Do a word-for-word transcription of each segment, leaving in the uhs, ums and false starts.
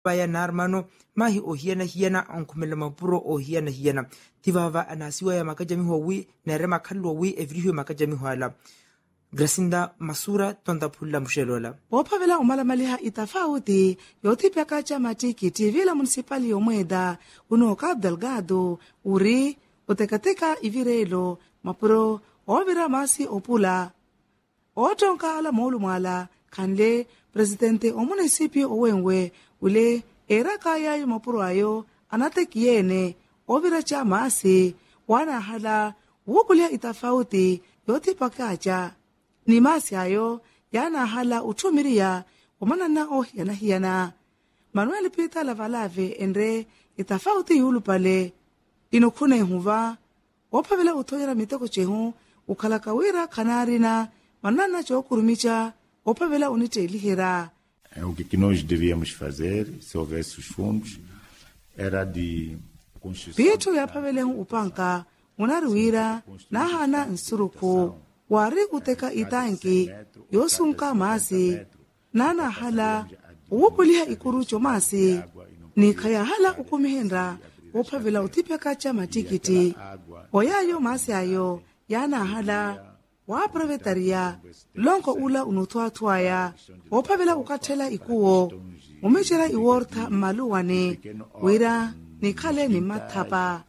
baya narmano mahi o hiana hiana onkumela mapuro o hiana hiana tivava anasiwa ya makajami huawi na rema kalwa wi evrihu makajami huala. Gracinda Masura tonda pula mshelola. Wapavela umala maliha itafauti yotipe kacha matikiti vila municipali yomweda uno Cabo Delgado uri utekateka ivirelo mapuro ovira masi opula. Otonka ala molu mwala kanle presidente o municipio owenwe ule era kaya yu mapuro ayo anatekiene ovira cha masi wana hala wukulia itafauti yotipe kacha. Ni masi ayo yana hala utumiria umanana oh yana hiyana. Manuel Peter Lavalave endre itafauti yulu pale inokune huva wapavela utoyera mitoko chehu ukalakawira kanarina manana chokurumicha wapavela unite ilihera. O que, que nós devíamos fazer se houvesse os fundos era de Pietro ya pavele upanka unaruira na hana nsuruku wari uteka itanki yosunka masi nana hala uwukuliha ikurucho masi ni kaya hala ukumihendra upavela utipya kacha matikiti oyayo masi ayo yana hala wapravetaria lonko ula unutuatuaya upavela ukatela ikuo umechera iworta maluwane wira ni kale ni matapa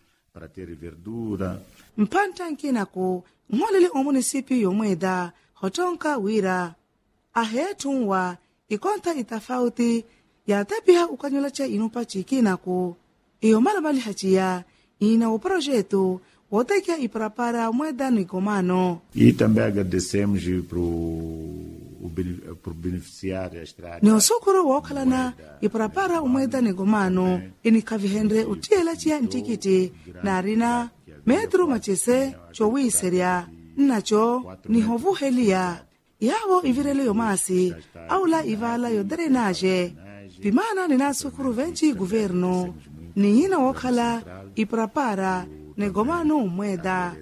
mpanta nkinaku mwalele o munisipi yomweda hotonka wira ahetunwa ikonta itafauti ya tapiha ukanyolacha inupa chikinaku iyo malamali hachia ina o projeto wotekia iprapara mweda nigomano. E também agradecemos pro pro beneficiário a estrada. Ni osokoro wokalana iprapara umweda nigomano inikavihendre utiela chia ntikiti narina Medro machese chowi seria nacho ni hovu helia yawo ivirele yomasi aula ivala yo drenaje pimana nina sukuru venchi governo ni hina wakala iprapara negomano mweda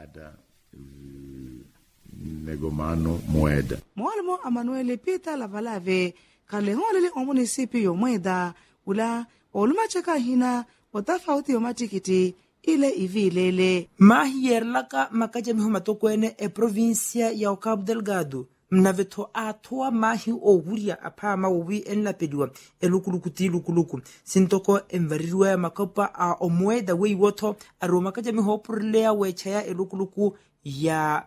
negomano mweda mwalmo Emmanuel Peter Lavalave kalehonele o munisipi yo mweda ula olumacheka hina otafauti yo matikiti ile ivilele. Mahi yerlaka makajami humatokwene e provincia ya Cabo Delgado. Mnaveto atua mahi o huria apama uwi enlapediwa elukulukuti lukuluku. Sintoko envarirua ya makapa a omweda wei woto aro makajami hopurlea wechaya elukuluku ya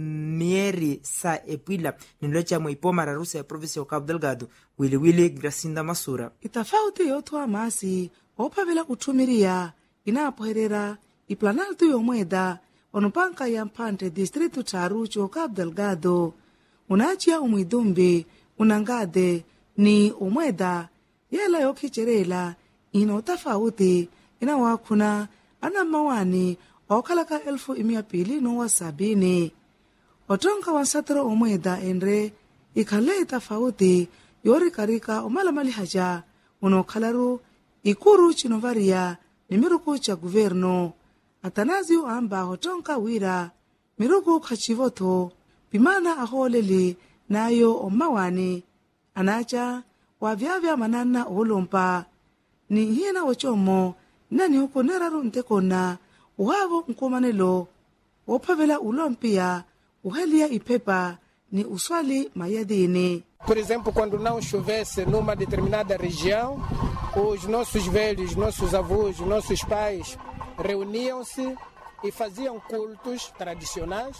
mieri sa epila. Nilocha mwipo mararusa ya provincia ya Cabo Delgado. Wili wili Gracinda Masura. Itafauti yoto wa masi opavela kutumiria inapoherera iplanaltu yomweda onupanka ya mpante distrito charucho Cabo Delgado unachia umwidumbi unangade ni umweda yela yokicherela ina tofauti ina wakuna ana mawani okalaka elfu imia pili no wasabini otonka wasatro umweda endre ikale tofauti yori karika omalamali haja unokalaru ikuru chinovaria ni miruku cha guverno Atanasio amba hotonka wira miruku kachivoto pimana aholeli nayo omawani anacha wavyavya manana olompa ni hina ochomo nani huko neraru ntekona uhavo nkomanelo opavela ulompia uhelia ipepa ni uswali mayadini. Por exemplo, quando não chovesse numa determinada região, os nossos velhos, nossos avós, nossos pais reuniam-se e faziam cultos tradicionais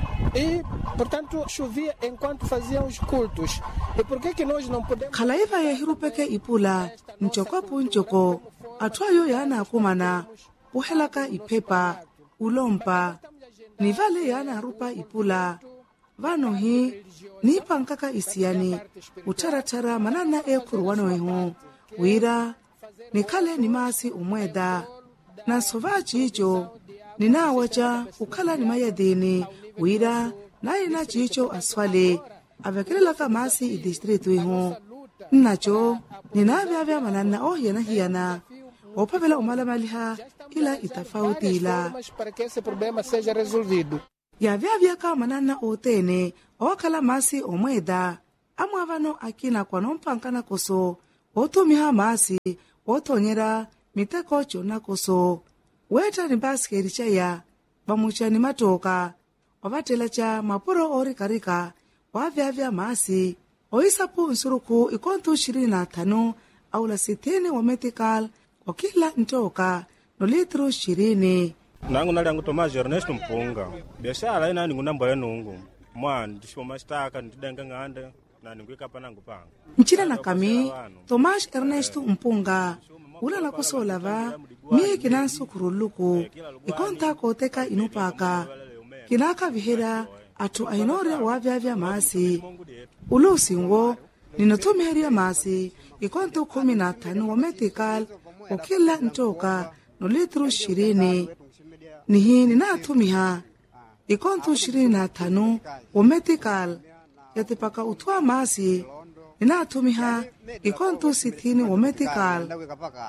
e, portanto, chovia enquanto faziam os cultos. E por que que nós não podemos... Kalaiva ya hirupeke ipula, nchoko punchoko, atuayo yana kumana, uhelaka ipepa, ulompa, nivale yana rupa ipula, vano hii, nipa nkaka isiani, utaratara manana e kuruwano ehu, wira, nikale ni masi umweda, na sovachi icho, ninawacha ukala ni mayadini, wira, na ina chicho aswale, avekelela kamasi i distritu ehu, nacho, ninavyavya manana oh yana hiyana, opavela umalamaliha ila itafauti ila. Para que esse problema seja resolvido. Ya vyavya ka manana otene, okala masi omweda, amwavano akina kwa nompa nkana koso, otumiha masi otonyera miteko chona koso weta ni baskeri chaya bamucha ni matoka wavatela cha mapuro ori karika wavyavya masi oisapu nsuruku ikontu ishirini na tano au la sitini wa metikal kwa kila ntoka no litru ishirini. Nangu nali yangu Tomas Ernesto Mpunga. Biashara ina ningu namba ya nungu. Mwa ndisho mastaka ndidenga ngande na ningu ikapa nangu panga. Nchina na kami Tomas Ernesto Mpunga ula la kosolava mie kinansu kuruluku ikonta koteka inupaka kinaka vihera atu ainore wavyavya masi ulu singo ninotumiheria masi ikonta kumi na tano wa metikal kwa kila ntoka no litru ishirini. Nihi ninatumiha ikontu ishirini na tano wa metikal yatipaka utwa masi ninatumiha ikontu sitini wa metikal.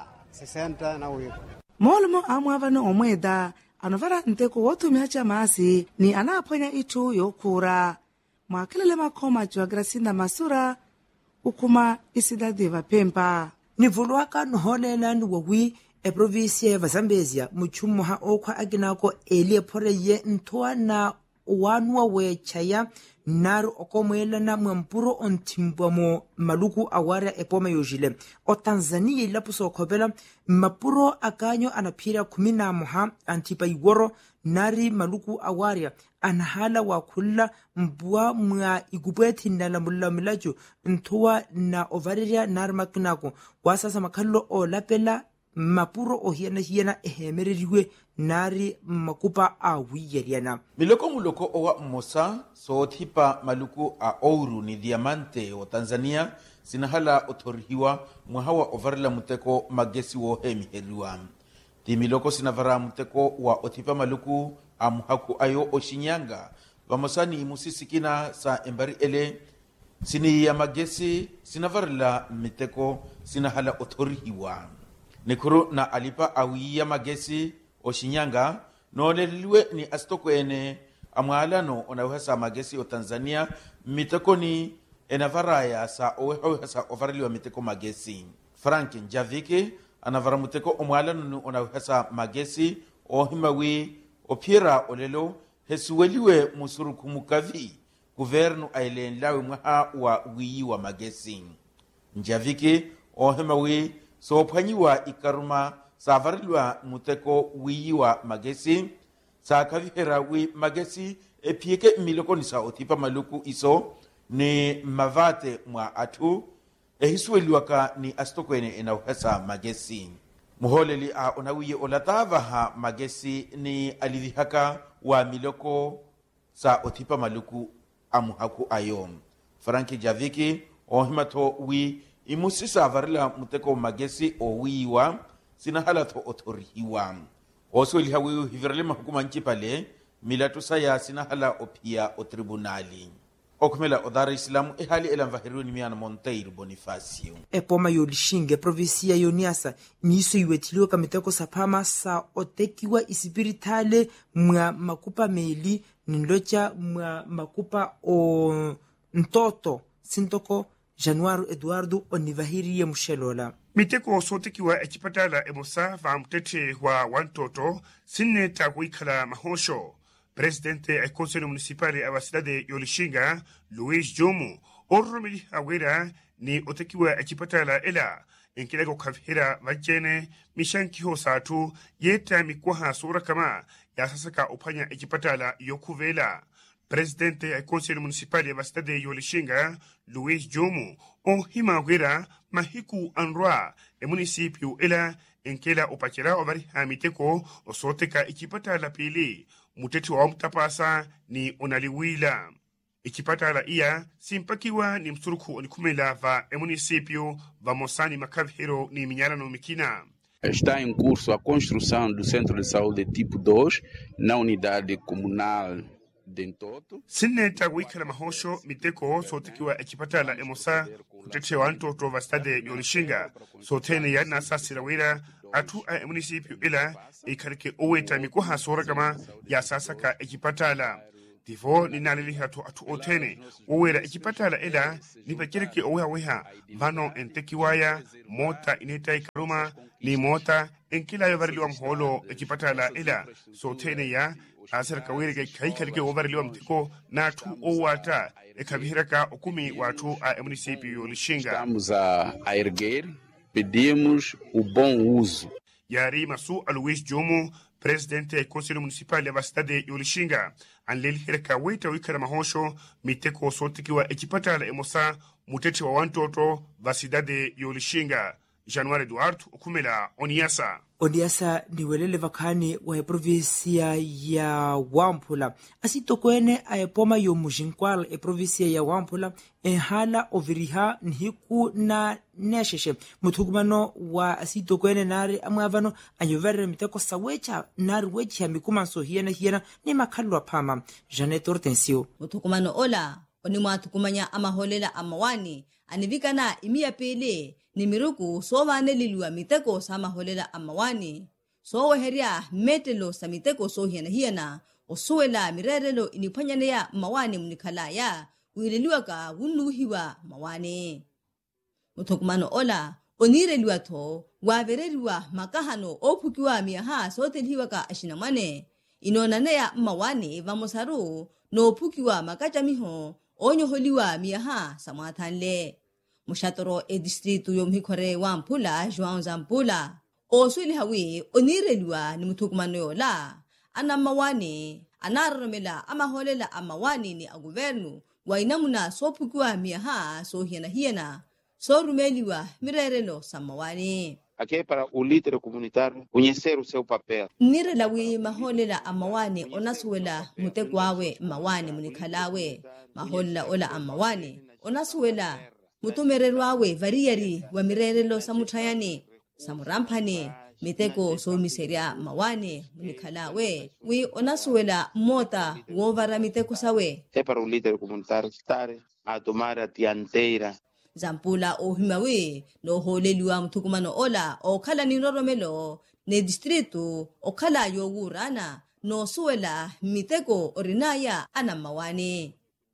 Molmo amwavano omweda anovara nteko wotumiha cha masi ni anaponya itu yokura mwakilele makoma jwa Gracinda Masura ukuma isidadi vapempa nivulwaka noholelan wawi e provinsia ya Zambezia muchumuha okwa aginako elie poreye ntoa na uwanwa wechaya naru okomwela na mwampuro ontimbwamo maluku awaria epoma yojile o Tanzania ilapuso okobela mapuro akanyo anapira kumina moha antipa igoro nari maluku awaria anahala wakula mbua mwa igubeti nala mula milajo ntoa na ovariria nari makinako wasasa makalo o lapela mapuro ohiana hiana ehemereriwe nari makupa awiyeriana miloko muloko owa mosa so thipa maluku a ouro ni diamante o Tanzania sinahala otorihiwa mwahawa overla muteko magesi wo hemi heriwa ti miloko sinavara muteko wa othipa maluku a muhaku ayo o Shinyanga vamosani musisikina sa embari ele sini ya magesi sinavarla miteko sinahala otorihiwa Nikuru na alipa awiya magesi o Shinyanga noleliwe ni astokwene amwalano onawesa magesi o Tanzania miteko ni enavaraya sa oweho sa ovarliwa miteko magesi. Frank Njavike anavara muteko omwalano onawesa magesi o himawi o pira olelo hesuweliwe musuruku mukavi guvernu ailenlawe mwaha wa wiyi wa magesi. Njavike o himawi so phanyiwa ikaruma savarliwa muteko wiyiwa magesi sa kavihera wi magesi epieke miloko ni sa othipa maluku iso ni mavate mwa atu ehisueliwa ka ni astokwene enauhesa magesi muholeli a onawiye olatava ha magesi ni alivihaka wa miloko sa othipa maluku amuhaku ayon Franki Javiki ohimato wi imusisa varila muteko magesi o wiwa sinahala to otorihiwa oso lihawi hivirale mahukuma nchipale milatu saya sinahala opia o tribunali okumela odara islamu ehali elamvahiru ni miana Monteiro Bonifacio epoma yolishinge provinsia yoniasa niso iwetiliwa kamiteko sapama sa otekiwa isipiritale mwa makupa meli nindocha mwa makupa o ntoto sintoko Januaro Eduardo onivahiri ya mushelola. Miteko sotekiwa echipatala emosa va mtete wa wantoto sinne takuikala mahosho. Presidente e Conselho Municipal ya Wasidade Yolishinga, Luis Jomo, orromili awera ni otekiwa echipatala ela. Enkilego kavhira vajene mishankiho satu yeta mikwaha sura kama ya sasaka upanya echipatala yokuvela. Presidente e Conselho Municipal ya Wasidade Yolishinga, Luis Jomo, o himawera mahiku anroa e municipio ela enkela opachera ovari hamiteko o soteka echipatala pili. Muteti wa mtapasa ni onaliwila. Ikipatala iya simpakiwa ni msuruku onikumela va e municipio va Mosani Makavhero ni Minyarano Mikina. Está em curso a construção do centro de saúde tipo dois na unidade comunal de Ntoto. Sinne tawikala mahosho miteko sotekiwa ekipatala emosa kutete wa Ntoto va stade Yolishinga sotene ya nasa sirawira atu a municipio ila ikarike oweta mikuha sora kama ya sasaka ekipatala tifo ninaliliha to atu otene owera ikipatala ela nipakiriki oweha weha mano entekiwaya mota ineta ikaruma ni mota enkila yovariliwa mholo ikipatala ela so tene ya asar kawirike kaikalike ovariliwa mtiko na tu owata ekabihiraka okumi watu a município Yolishinga. Estamos a, a erguer, pedimos o bom uso. Yari Masu Luiz Jomo, presidente do Conselho Municipal da cidade de Yolishinga, anleli hiraka wita wikara mahosho miteko sotikiwa ekipatala emosa mutete wa wantoto va cidade de Yolishinga. Januari Eduardo Okumela Oniasa. Oniasa ni welele vakani wa provinsia ya Wampula. Asito kwene aepoma yo mujinkwal e provinsia ya Wampula enhala oviriha nhiku na nesheshe. Mutugumano wa asito kwene nari amwavano anyovere miteko sawecha nari wechi ya mikumanso hiena hiena ni makalwa pama. Janet Hortensio. Mutugumano ola onimwa tukumanya amaholela amawani anivikana imia pele ni miruku so vaneliliwa miteko sa maholela amawani so weheria metelo sa miteko so hiena hiena osuela mirerelo inipanyane ya mawani mnikalaya uililiwa ka wunuhiwa mawani. Mutukumano ola onireliwa to wavereliwa makahano opukiwa miaha so teliwa ka ashinamane inonane ya mawani vamosaru no opukiwa makachamiho onyoholiwa miaha samathanle. Mushatoro e distrito yo mhikore wa Mpula, João Zampula. O suili hawi, onireliwa ni mutukumano yola. Ana mawani, anaromela ama holela amawani ni a governo. Wa inamuna so pukiwa miaha so hiena hiena. So rumeliwa mirerelo sa mawani. Aqui é para o líder comunitário conhecer o seu papel. Nirelawi maholela amawani onasuela mutekwawe mawani munikalawe. Maholela ola amawani onasuela mutumerelwawe variyari wa mirerelo samutayani samurampane miteko so miseria mawane munikalawe wi onasuela mota wovara miteko sawe. É para o líder comunitário estar a tomar a dianteira. Zampula o himawe no holeliwa mtukumano ola o kala ni noromelo ne distrito o kala yogurana no suela miteko orinaya ana mawane.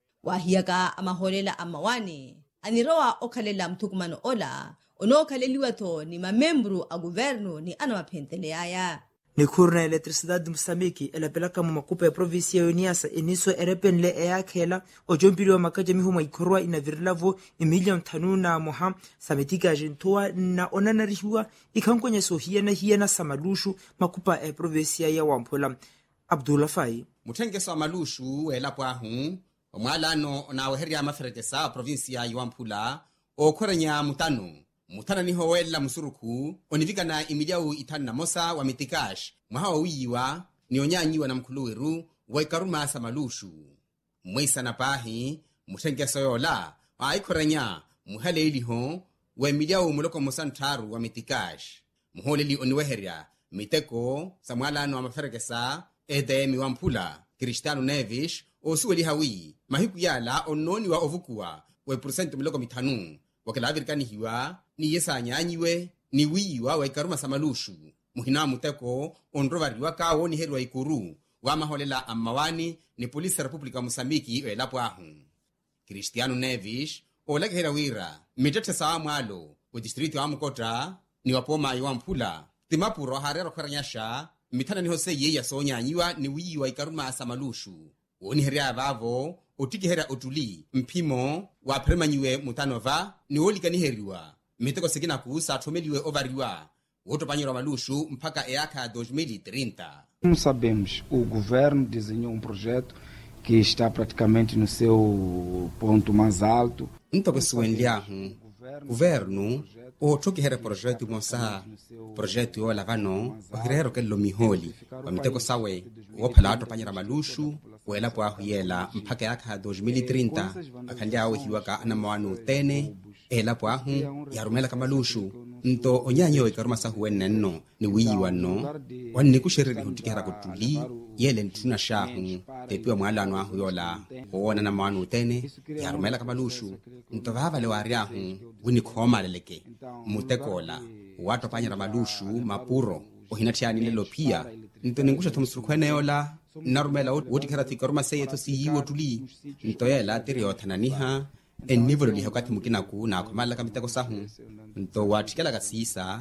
Wahiaka amaholela amawani aniroa okalela mtukumano ola ono kaleliwa to ni mamembru a governo ni ana mapentele aya. Ni kurna eletricidade de Moçambique ela pelaka mu makupa ya provinsia ya Niassa eniso erepenle eyakela ojompiri wa makaja mihuma ikorwa ina virilavo emilion tanuna moha sametika ajentoa na onanarihiwa ikankonya sohia na hiena samalushu makupa ya provinsia ya Wampula. Abdullah Fai mutengeso amalushu elapo ahu omwalano na weheria maferekesa provinsia ya Wampula okoranya mutano mutana niho wela musuruku onivigana imiliau itanu na mosa wa mitikash mwahawa wiyiwa ni onyanyiwa na mkuluweru wa ikaruma samalushu mwisa na pahi mutengeso yola aikoranya muhale iliho wa imiliau muloko mosantaru wa mitikash muholeli oniweheria miteko samwalano wa maferekesa edemi Wampula Cristiano Neves osuweli hawi mahiku yala ononi wa ovukuwa wa percent miloko mitanu wakela avirikani hiwa ni yesa nyanyiwe ni wiwa wa ikaruma samalushu muhina muteko onrovariwa kawo ni herwa ikuru wa maholela amawani ni polisi Republika Mosambiki elapo ahu. Cristiano Neves oleke herawira mitete sawa mwalo wa distrito wa Mkota ni wapoma ya Wampula timapuro harero kwaranyasha mitana ni hose ye ya sonyanyiwa ni wiwa ikaruma samalushu woni heria vavo otiki hera otuli mpimo wa premanyiwe mutanova ni olika ni heriwa miteko sekina kuusa tomeliwe ovariwa wotopanyiro malushu mpaka eaka dois mil e trinta. Como sabemos, o governo desenhou um projeto que está praticamente no seu ponto mais alto. Ntokoswenliahu governo otoki hera projeto mosa projeto yo lavano ohirero kello miholi wa miteko sawe wophala atopanyira malushu welapo ahuyela mpaka yaka dois mil e trinta akhandia ohiwaka anamawanu tene elapo ahu yarumela kamalushu nto onyanyo ikaruma sahuwenenno ni wiyiwanno wanni kushiriri hutikihara kutuli yele ntuna shahu tepiwa mwalano ahu yola hoona namawanu tene yarumela kamalushu nto vavale wariahu wini khoma leleke mutekola watopanyira malushu mapuro ohinatiani lelo pia nto ningusha thomsurukhwene yola narumela woti kharati korma seyeto siyiwo tuli nto yela tirio thananiha enivolo liha kwati mukina ku na khomala kamiteko sahu nto wathikela kasisa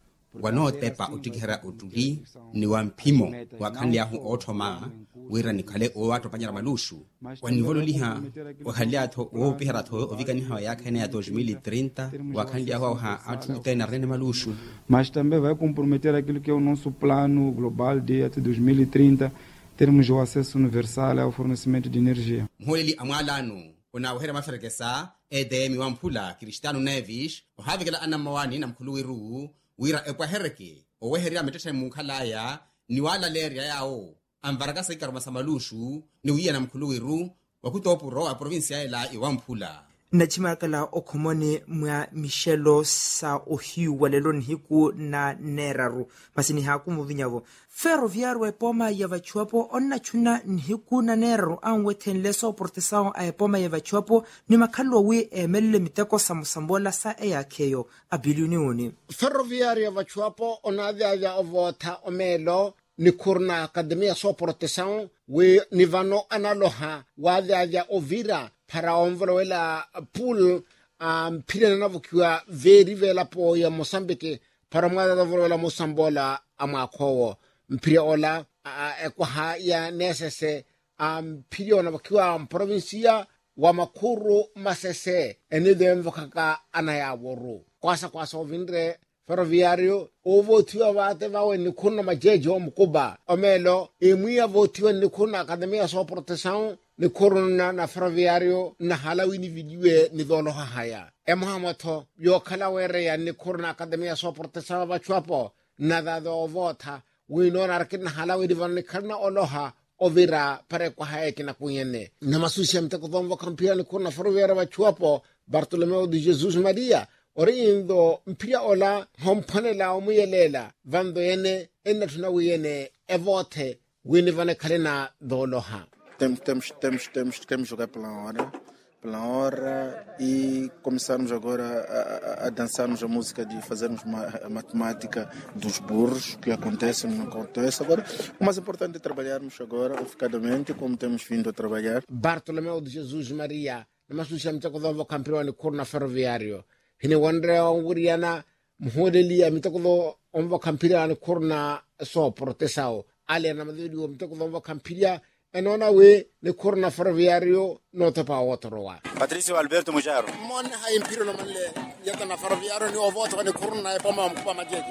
wano tepa utikihera utuli ni wampimo wakhandi yahu othoma wira nikhale o wato panyara malushu wanivolo liha wakhali atho o pihera tho ovikani ha yakhene ya dois mil e trinta wakhandi yahu ha atute na rene malushu. Mas também vai comprometer aquilo que é o nosso plano global de até dois mil e trinta termos o acesso universal ao fornecimento de energia. Mholeli amwalano una uhera maferekesa edemi wampula Cristiano Neves ohavikela anamawani na mkhuluwiru wira ekwahereke oweheria metete mukhalaya ni wala leria yao ambarakasa ikaroma samalushu ni wiya na mkhuluwiru wakutopuro wa provinsia ela iwampula na chimakala okhomone mwa Michelo sa ohiu waleloni hiku na neraru masini haku muvinyavo ferroviario epoma ya vachuapo onna chuna hiku na neraru anwe tenleso portesao a epoma ya vachuapo ni makalo wi emelle miteko samusambola sa eya keyo abiliuni uni ferroviario ya vachuapo onadhia ya ovota omelo ni kurna akademia so portesao we nivano analoha wadhia ya ovira para omvolo wela pool um, pile na vukiwa veri vela po ya Mozambique para mwada na volo Mosambola amakowo mpire ola uh, ekwaha ya nesese um, pile na vukiwa provincia wa makuru masese enide mvokaka anayaworu kwasa kwasa ovindre ferroviario ovotiwa vate vawe ni kuna majeji omukuba omelo imwia votiwa ni kuna akademia so proteção ni kuruna na ferroviario na halawi ni vidue ni dholo haya emhamoto yo kala were ya ni kuruna akademia so proteção vachuapo na dado vota wino narkin na halawi di van karna oloha ovira pare kwa haya kina kunyene na masusi mteko dhombo kampia ni kuruna ferroviario vachuapo Bartolomeu de Jesus Maria orindo mpia ola hompanela omuyelela vando yene ena tunawiyene evote wini vane kalena doloha. Temos, temos, temos, temos, queremos jogar pela hora, pela hora e começarmos agora a, a, a dançarmos a música de fazermos uma, a matemática dos burros, que acontece, não acontece. Agora, o mais importante é trabalharmos agora, oficadamente, como temos vindo a trabalhar. Bartolomeu de Jesus Maria, nós chamamos de campeão de corna ferroviário. Hine wandre onguriana mhodeli amitakodo omva kampiria ni korna so protesao ale na madiri omitakodo omva kampiria enona we ni korna ferroviario nota pa wotorowa Patricio Alberto Mujaro mon ha impiro no manle yata na ferroviario ni ovoto ni korna e poma mkupa majeje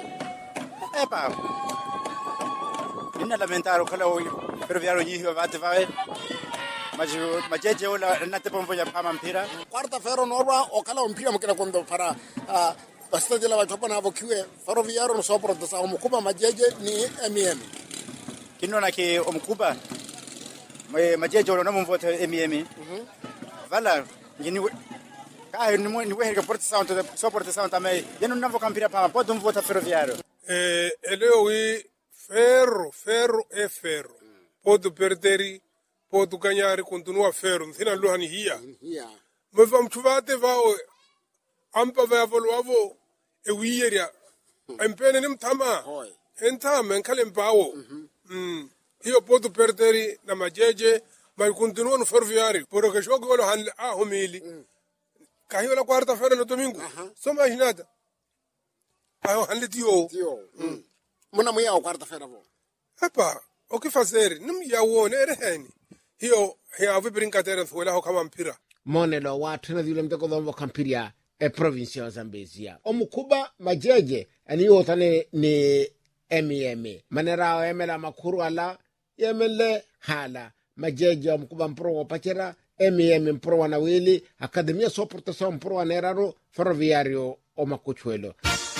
epa inna lamentaro kala ferroviario ni vate vai mas majeje ola nate pomvo ya pama mpira quarta ferro norwa okala mpira mkina kondo para uh, basta de la vatopa na vokiwe ferroviario no so protesa omkuba majeje ni M M kinona ke omkuba majeje ola no mvoto M M vala ngini ka ni mo ni we ka protesa onto so protesa tamai yeno navo kampira pama pode um voto ferroviario eh elewi ferro ferro e ferro pode perder pode ganhar continua ferro thina lohani hia yeah me vam chuvate vao ampa va volwavo e wiyeria empene nim tama entama enkalem bawo mm io pode perder na majeje ma continua no ferroviário porque jogo lo han a homili caiu la quarta feira no domingo só mais nada aí han le dio mona moia a quarta feira vo epa o que fazer não ia wone ereni hiyo hiyo brincadeira fuela ho kama mpira monelo watu na vile mteko dhombo kampiria e provincia ya Zambezia omukuba majeje ani otane ni M M manera emela makuru ala yemele hala majeje omukuba mpro pachera M M mpro wana wili akademia so proteção mpro waneraro ferroviario o makuchwelo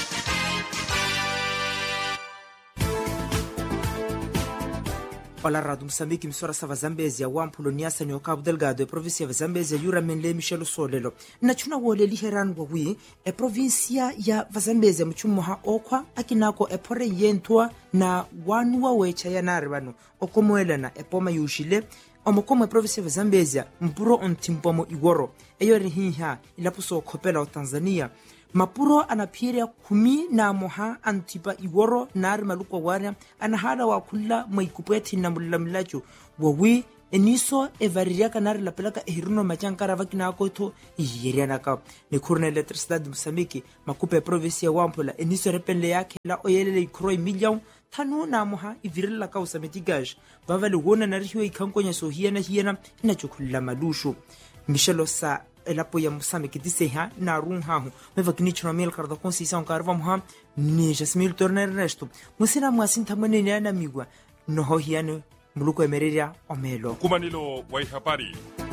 Ola Radu Msambiki msora sava Zambezia wampulo niasa ni Cabo Delgado e provincia ya Zambezia yura menle Michelo Solelo na chuna wole liheran wawi e provincia ya Zambezia mchumuha okwa akinako e pore yentwa na wanu wa wecha ya naribano okomoelana e poma yushile omokomo e provincia ya Zambezia mpuro ontimpomo igoro eyo rihiha ilapuso kopela o Tanzania mapuro anaphiria khumi na moha antipa iworo nari maluko wana anahala wa kulla maikupwethi na mulamilacho wawi eniso evariria kanari la pelaka ehiruno machankara vakina akoto yeriana ka ne kurne electricidad Mozambique makupe province ya Wampola eniso repele yake la oyelele ikroi million thanu na moha ivirilla ka usametigaj bavale wona na rihiwe ikankonya so hiena hiena inachokulla malushu Michelo sa elapo ya Mozambique diseha na runhahu mevakini chramel karda consisão karva moha ni Jasmine Turner resto musina mwasinta mwenene na migwa noho hiano muluko emereria omelo kumanilo wa habari